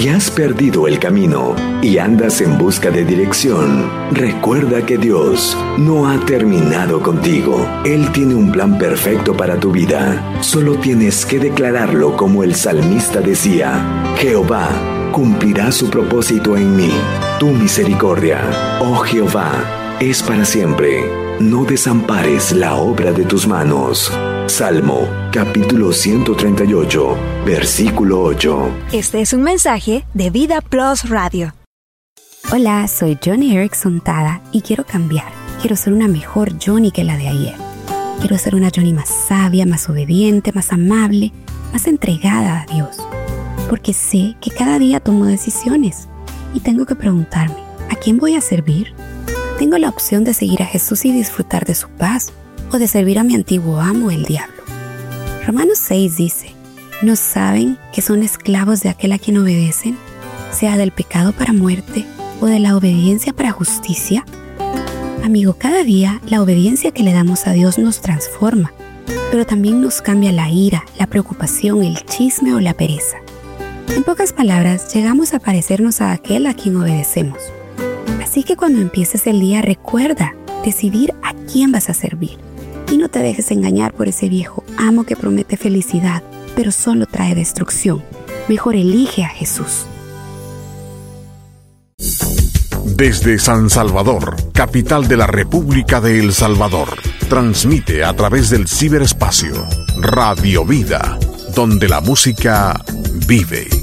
Si has perdido el camino y andas en busca de dirección, recuerda que Dios no ha terminado contigo. Él tiene un plan perfecto para tu vida. Solo tienes que declararlo como el salmista decía: Jehová cumplirá su propósito en mí. Tu misericordia, oh Jehová, es para siempre. No desampares la obra de tus manos. Salmo, capítulo 138, versículo 8. Este es un mensaje de Vida Plus Radio. Hola, soy Joni Eareckson Tada y quiero cambiar. Quiero ser una mejor Joni que la de ayer. Quiero ser una Joni más sabia, más obediente, más amable, más entregada a Dios. Porque sé que cada día tomo decisiones y tengo que preguntarme, ¿a quién voy a servir? Tengo la opción de seguir a Jesús y disfrutar de su paz, o de servir a mi antiguo amo, el diablo. Romanos 6 dice: ¿no saben que son esclavos de aquel a quien obedecen, sea del pecado para muerte o de la obediencia para justicia? Amigo, cada día la obediencia que le damos a Dios nos transforma, pero también nos cambia la ira, la preocupación, el chisme o la pereza. En pocas palabras, llegamos a parecernos a aquel a quien obedecemos. Así que cuando empieces el día, recuerda decidir a quién vas a servir. Y no te dejes engañar por ese viejo amo que promete felicidad, pero solo trae destrucción. Mejor elige a Jesús. Desde San Salvador, capital de la República de El Salvador, transmite a través del ciberespacio Radio Vida, donde la música vive.